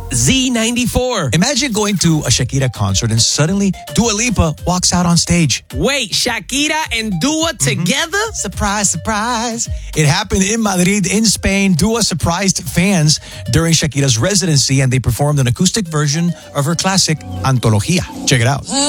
Z94. Imagine going to a Shakira concert and suddenly Dua Lipa walks out on stage. Wait, Shakira and Dua together? Surprise, surprise. It happened in Madrid, in Spain. Dua surprised fans during Shakira's residency and they performed an acoustic version of her classic Antología. Check it out.